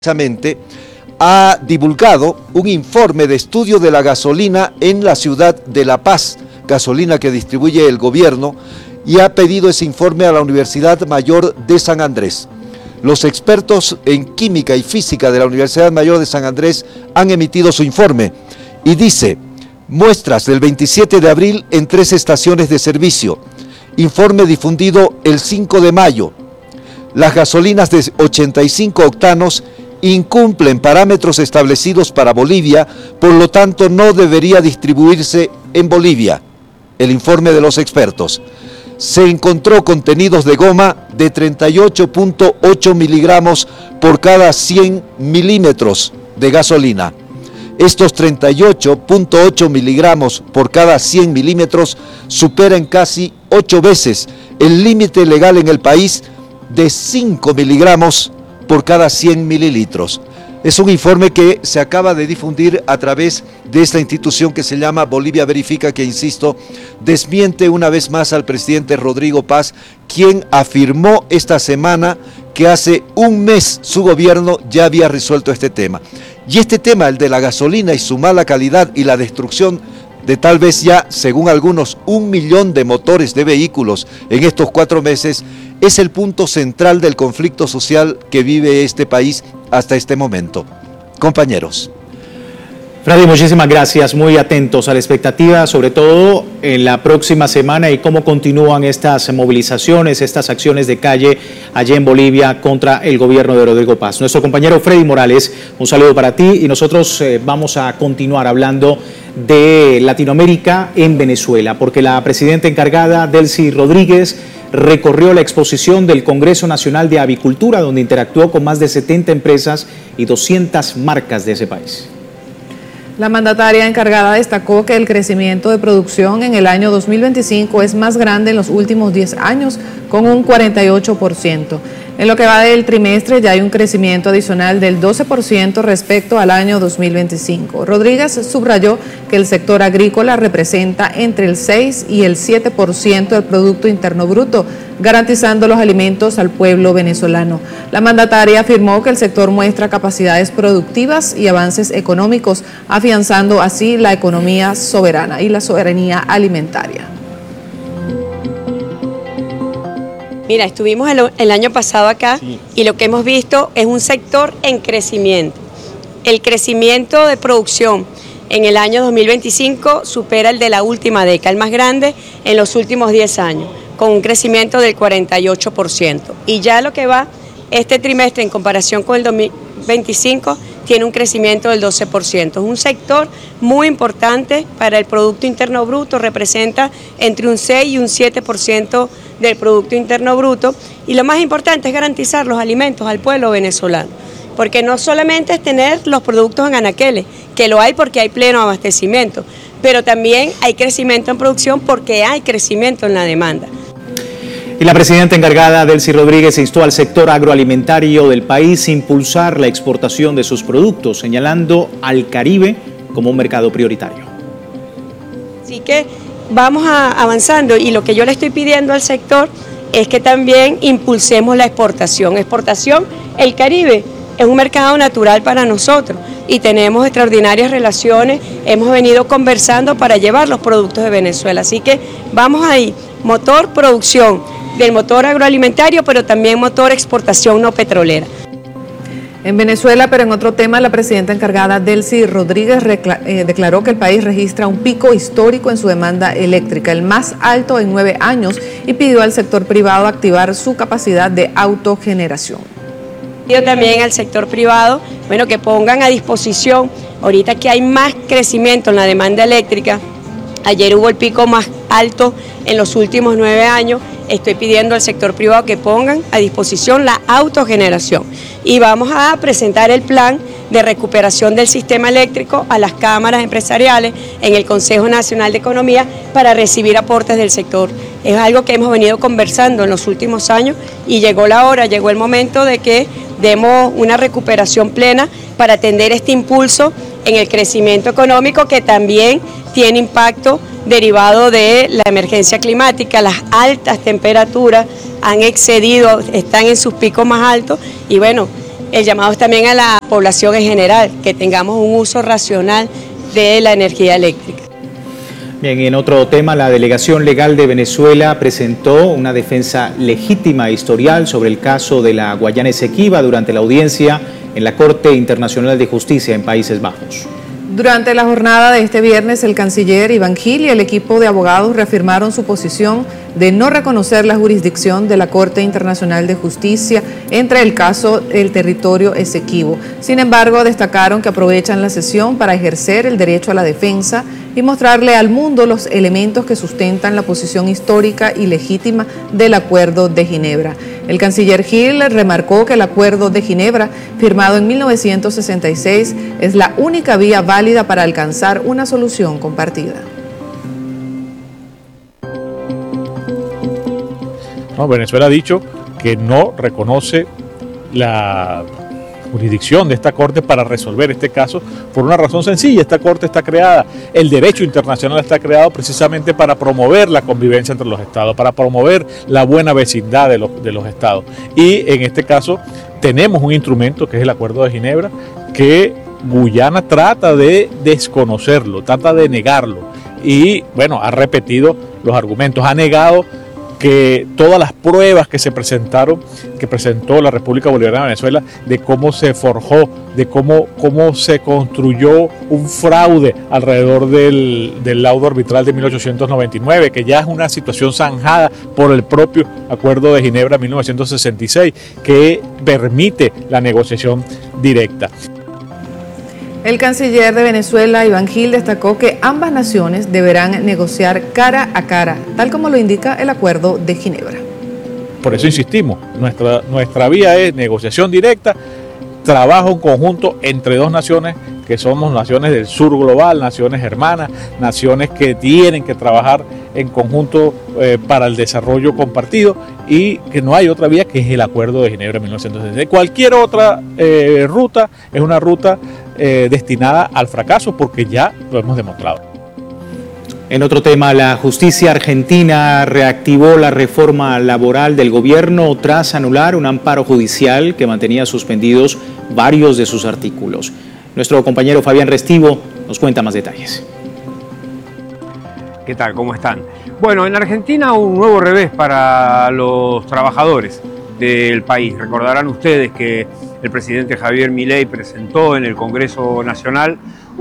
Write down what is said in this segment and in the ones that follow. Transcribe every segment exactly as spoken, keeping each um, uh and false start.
ha divulgado un informe de estudio de la gasolina en la ciudad de La Paz, gasolina que distribuye el gobierno, y ha pedido ese informe a la Universidad Mayor de San Andrés. Los expertos en química y física de la Universidad Mayor de San Andrés han emitido su informe y dice: muestras del veintisiete de abril en tres estaciones de servicio. Informe difundido el cinco de mayo. Las gasolinas de ochenta y cinco octanos incumplen parámetros establecidos para Bolivia, por lo tanto no debería distribuirse en Bolivia. El informe de los expertos. Se encontró contenidos de goma de treinta y ocho punto ocho miligramos por cada cien milímetros de gasolina. Estos treinta y ocho punto ocho miligramos por cada cien milímetros superan casi ocho veces el límite legal en el país de cinco miligramos por cada cien mililitros. Es un informe que se acaba de difundir a través de esta institución que se llama Bolivia Verifica, que, insisto, desmiente una vez más al presidente Rodrigo Paz, quien afirmó esta semana que hace un mes su gobierno ya había resuelto este tema. Y este tema, el de la gasolina y su mala calidad y la destrucción de tal vez ya, según algunos, un millón de motores de vehículos en estos cuatro meses, es el punto central del conflicto social que vive este país hasta este momento. Compañeros. Freddy, muchísimas gracias, muy atentos a la expectativa, sobre todo en la próxima semana, y cómo continúan estas movilizaciones, estas acciones de calle allá en Bolivia contra el gobierno de Rodrigo Paz. Nuestro compañero Freddy Morales, un saludo para ti, y nosotros eh, vamos a continuar hablando de Latinoamérica en Venezuela, porque la presidenta encargada, Delcy Rodríguez, recorrió la exposición del Congreso Nacional de Avicultura, donde interactuó con más de setenta empresas y doscientas marcas de ese país. La mandataria encargada destacó que el crecimiento de producción en el año dos mil veinticinco es más grande en los últimos diez años, con un cuarenta y ocho por ciento. En lo que va del trimestre ya hay un crecimiento adicional del doce por ciento respecto al año dos mil veinticinco. Rodríguez subrayó que el sector agrícola representa entre el seis y el siete por ciento del Producto Interno Bruto, garantizando los alimentos al pueblo venezolano. La mandataria afirmó que el sector muestra capacidades productivas y avances económicos, afianzando así la economía soberana y la soberanía alimentaria. Mira, estuvimos el, el año pasado acá, sí, y lo que hemos visto es un sector en crecimiento. El crecimiento de producción en el año dos mil veinticinco supera el de la última década, el más grande en los últimos diez años, con un crecimiento del cuarenta y ocho por ciento. Y ya lo que va este trimestre en comparación con el dos mil veinticinco tiene un crecimiento del doce por ciento. Es un sector muy importante para el Producto Interno Bruto, representa entre un seis y un siete por ciento del Producto Interno Bruto, y lo más importante es garantizar los alimentos al pueblo venezolano, porque no solamente es tener los productos en anaqueles, que lo hay porque hay pleno abastecimiento, pero también hay crecimiento en producción porque hay crecimiento en la demanda. Y la presidenta encargada, Delcy Rodríguez, instó al sector agroalimentario del país a impulsar la exportación de sus productos, señalando al Caribe como un mercado prioritario. Así que vamos a, avanzando, y lo que yo le estoy pidiendo al sector es que también impulsemos la exportación. Exportación, el Caribe es un mercado natural para nosotros y tenemos extraordinarias relaciones, hemos venido conversando para llevar los productos de Venezuela, así que vamos ahí, motor producción del motor agroalimentario, pero también motor exportación no petrolera. En Venezuela, pero en otro tema, la presidenta encargada Delcy Rodríguez eh, declaró que el país registra un pico histórico en su demanda eléctrica, el más alto en nueve años, y pidió al sector privado activar su capacidad de autogeneración. Pido también al sector privado, bueno, que pongan a disposición, ahorita que hay más crecimiento en la demanda eléctrica, ayer hubo el pico más alto en los últimos nueve años, estoy pidiendo al sector privado que pongan a disposición la autogeneración, y vamos a presentar el plan de recuperación del sistema eléctrico a las cámaras empresariales en el Consejo Nacional de Economía para recibir aportes del sector. Es algo que hemos venido conversando en los últimos años y llegó la hora, llegó el momento de que demos una recuperación plena para atender este impulso en el crecimiento económico, que también tiene impacto derivado de la emergencia climática. Las altas temperaturas han excedido, están en sus picos más altos, y bueno, el llamado es también a la población en general, que tengamos un uso racional de la energía eléctrica. Bien, y en otro tema, la Delegación Legal de Venezuela presentó una defensa legítima e historial sobre el caso de la Guayana Esequiba durante la audiencia en la Corte Internacional de Justicia en Países Bajos. Durante la jornada de este viernes, el canciller Iván Gil y el equipo de abogados reafirmaron su posición de no reconocer la jurisdicción de la Corte Internacional de Justicia entre el caso del territorio Esequibo. Sin embargo, destacaron que aprovechan la sesión para ejercer el derecho a la defensa y mostrarle al mundo los elementos que sustentan la posición histórica y legítima del Acuerdo de Ginebra. El canciller Gil remarcó que el Acuerdo de Ginebra, firmado en mil novecientos sesenta y seis, es la única vía válida para alcanzar una solución compartida. No, Venezuela ha dicho que no reconoce la jurisdicción de esta Corte para resolver este caso por una razón sencilla. Esta Corte está creada, el derecho internacional está creado precisamente para promover la convivencia entre los estados, para promover la buena vecindad de los, de los estados. Y en este caso tenemos un instrumento que es el Acuerdo de Ginebra, que Guyana trata de desconocerlo, trata de negarlo. Y bueno, ha repetido los argumentos, ha negado que todas las pruebas que se presentaron, que presentó la República Bolivariana de Venezuela, de cómo se forjó, de cómo, cómo se construyó un fraude alrededor del, del laudo arbitral de mil ochocientos noventa y nueve, que ya es una situación zanjada por el propio Acuerdo de Ginebra de mil novecientos sesenta y seis, que permite la negociación directa. El canciller de Venezuela, Iván Gil, destacó que ambas naciones deberán negociar cara a cara, tal como lo indica el Acuerdo de Ginebra. Por eso insistimos, nuestra, nuestra vía es negociación directa, trabajo en conjunto entre dos naciones que somos naciones del sur global, naciones hermanas, naciones que tienen que trabajar en conjunto eh, para el desarrollo compartido, y que no hay otra vía que es el Acuerdo de Ginebra de mil novecientos sesenta y seis. Cualquier otra eh, ruta es una ruta eh, destinada al fracaso, porque ya lo hemos demostrado. En otro tema, la justicia argentina reactivó la reforma laboral del gobierno tras anular un amparo judicial que mantenía suspendidos varios de sus artículos. Nuestro compañero Fabián Restivo nos cuenta más detalles. ¿Qué tal? ¿Cómo están? Bueno, en Argentina un nuevo revés para los trabajadores del país. Recordarán ustedes que el presidente Javier Milei presentó en el Congreso Nacional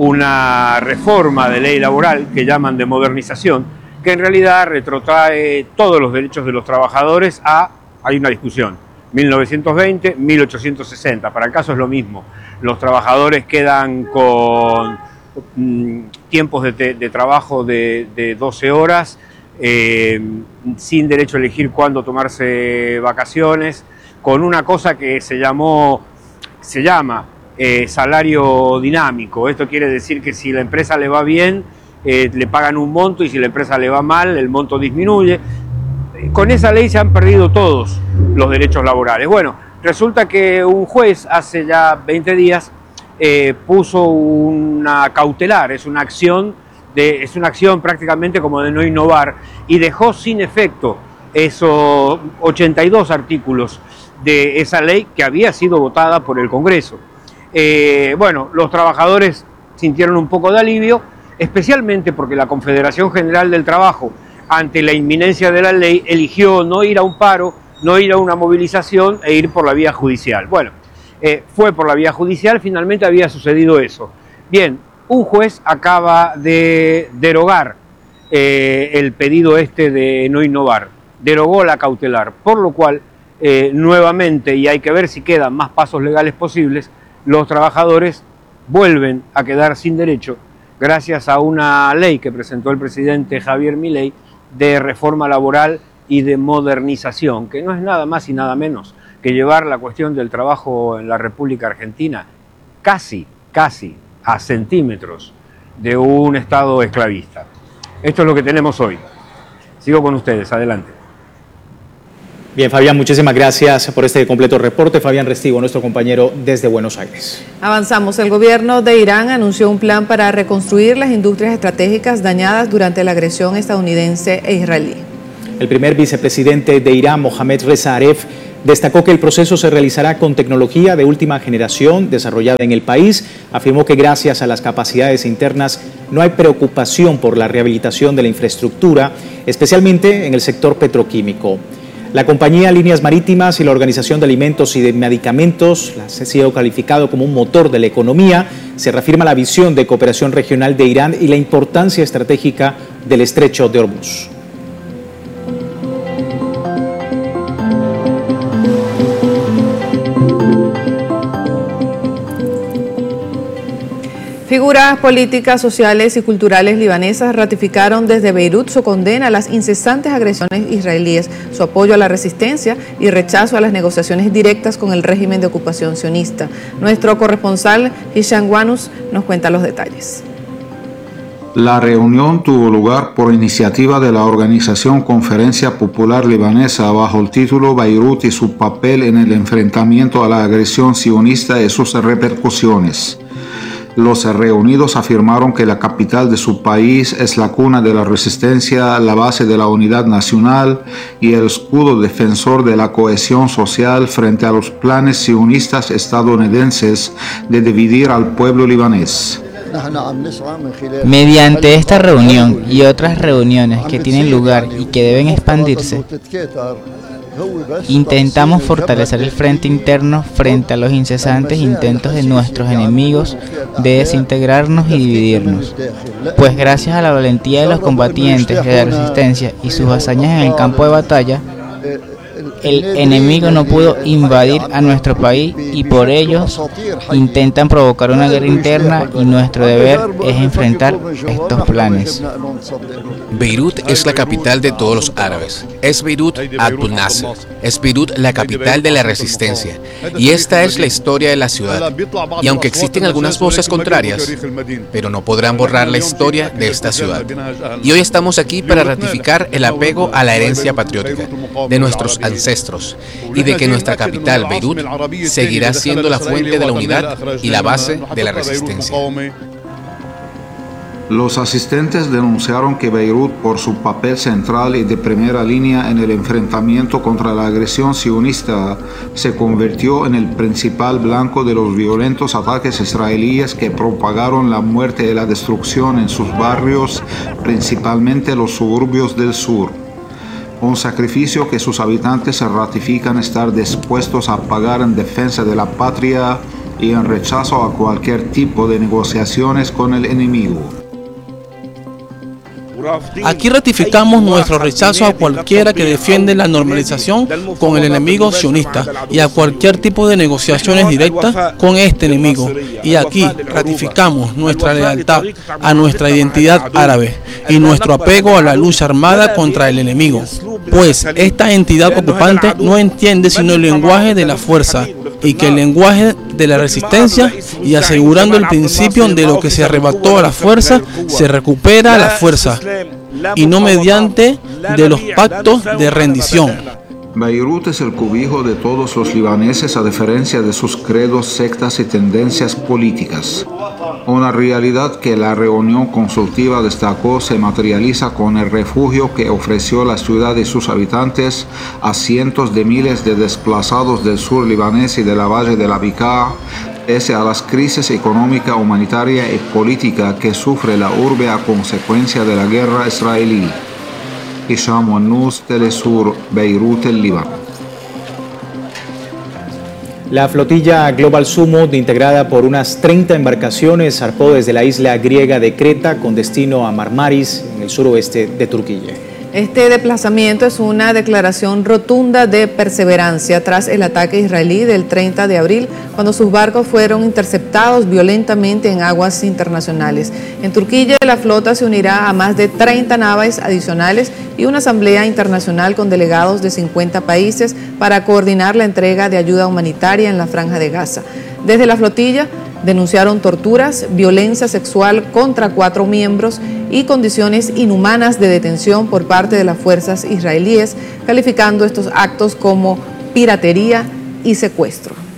una reforma de ley laboral que llaman de modernización, que en realidad retrotrae todos los derechos de los trabajadores a, hay una discusión, mil novecientos veinte, mil ochocientos sesenta, para el caso es lo mismo. Los trabajadores quedan con mm, tiempos de, de trabajo de, de doce horas, eh, sin derecho a elegir cuándo tomarse vacaciones, con una cosa que se llamó, se llama eh, salario dinámico. Esto quiere decir que si la empresa le va bien, eh, le pagan un monto, y si la empresa le va mal, el monto disminuye. Con esa ley se han perdido todos los derechos laborales. Bueno, resulta que un juez hace ya veinte días eh, puso una cautelar, es una acción de, es una acción prácticamente como de no innovar, y dejó sin efecto esos ochenta y dos artículos de esa ley que había sido votada por el Congreso. Eh, bueno, los trabajadores sintieron un poco de alivio, especialmente porque la Confederación General del Trabajo, ante la inminencia de la ley, eligió no ir a un paro, no ir a una movilización e ir por la vía judicial. Bueno, eh, fue por la vía judicial, finalmente había sucedido eso. Bien, un juez acaba de derogar eh, el pedido este de no innovar, derogó la cautelar, por lo cual eh, nuevamente, y hay que ver si quedan más pasos legales posibles, los trabajadores vuelven a quedar sin derecho gracias a una ley que presentó el presidente Javier Milei de reforma laboral y de modernización, que no es nada más y nada menos que llevar la cuestión del trabajo en la República Argentina casi, casi a centímetros de un Estado esclavista. Esto es lo que tenemos hoy. Sigo con ustedes, adelante. Bien, Fabián, muchísimas gracias por este completo reporte. Fabián Restivo, nuestro compañero desde Buenos Aires. Avanzamos. El gobierno de Irán anunció un plan para reconstruir las industrias estratégicas dañadas durante la agresión estadounidense e israelí. El primer vicepresidente de Irán, Mohammad Reza Aref, Destacó que el proceso se realizará con tecnología de última generación desarrollada en el país. Afirmó que gracias a las capacidades internas no hay preocupación por la rehabilitación de la infraestructura, especialmente en el sector petroquímico. La compañía Líneas Marítimas y la Organización de Alimentos y de Medicamentos las ha sido calificado como un motor de la economía. Se reafirma la visión de cooperación regional de Irán y la importancia estratégica del estrecho de Hormuz. Figuras políticas, sociales y culturales libanesas ratificaron desde Beirut su condena a las incesantes agresiones israelíes, su apoyo a la resistencia y rechazo a las negociaciones directas con el régimen de ocupación sionista. Nuestro corresponsal Hisham Wanus nos cuenta los detalles. La reunión tuvo lugar por iniciativa de la organización Conferencia Popular Libanesa bajo el título Beirut y su papel en el enfrentamiento a la agresión sionista y sus repercusiones. Los reunidos afirmaron que la capital de su país es la cuna de la resistencia, la base de la unidad nacional y el escudo defensor de la cohesión social frente a los planes sionistas estadounidenses de dividir al pueblo libanés. Mediante esta reunión y otras reuniones que tienen lugar y que deben expandirse, intentamos fortalecer el frente interno frente a los incesantes intentos de nuestros enemigos de desintegrarnos y dividirnos, pues gracias a la valentía de los combatientes de la resistencia y sus hazañas en el campo de batalla, el enemigo no pudo invadir a nuestro país y por ello intentan provocar una guerra interna y nuestro deber es enfrentar estos planes. Beirut es la capital de todos los árabes. Es Beirut Abdul Nasser. Es Beirut la capital de la resistencia. Y esta es la historia de la ciudad. Y aunque existen algunas voces contrarias, pero no podrán borrar la historia de esta ciudad. Y hoy estamos aquí para ratificar el apego a la herencia patriótica de nuestros ancestros y de que nuestra capital, Beirut, seguirá siendo la fuente de la unidad y la base de la resistencia. Los asistentes denunciaron que Beirut, por su papel central y de primera línea en el enfrentamiento contra la agresión sionista, se convirtió en el principal blanco de los violentos ataques israelíes que propagaron la muerte y la destrucción en sus barrios, principalmente los suburbios del sur. Un sacrificio que sus habitantes se ratifican estar dispuestos a pagar en defensa de la patria y en rechazo a cualquier tipo de negociaciones con el enemigo. Aquí ratificamos nuestro rechazo a cualquiera que defiende la normalización con el enemigo sionista y a cualquier tipo de negociaciones directas con este enemigo. Y aquí ratificamos nuestra lealtad a nuestra identidad árabe y nuestro apego a la lucha armada contra el enemigo, pues esta entidad ocupante no entiende sino el lenguaje de la fuerza y que el lenguaje de la resistencia, y asegurando el principio de lo que se arrebató a la fuerza, se recupera a la fuerza, y no mediante de los pactos de rendición. Beirut es el cobijo de todos los libaneses a diferencia de sus credos, sectas y tendencias políticas. Una realidad que la reunión consultiva destacó se materializa con el refugio que ofreció la ciudad y sus habitantes a cientos de miles de desplazados del sur libanés y de la valle de la Biká, pese a las crisis económica, humanitaria y política que sufre la urbe a consecuencia de la guerra israelí. Hisham Wanus, Telesur, Beirut, el Líbano. La flotilla Global Summit, integrada por unas treinta embarcaciones, zarpó desde la isla griega de Creta con destino a Marmaris, en el suroeste de Turquía. Este desplazamiento es una declaración rotunda de perseverancia tras el ataque israelí del treinta de abril, cuando sus barcos fueron interceptados violentamente en aguas internacionales. En Turquía, la flota se unirá a más de treinta naves adicionales y una asamblea internacional con delegados de cincuenta países para coordinar la entrega de ayuda humanitaria en la Franja de Gaza. Desde la flotilla denunciaron torturas, violencia sexual contra cuatro miembros y condiciones inhumanas de detención por parte de las fuerzas israelíes, calificando estos actos como piratería y secuestro.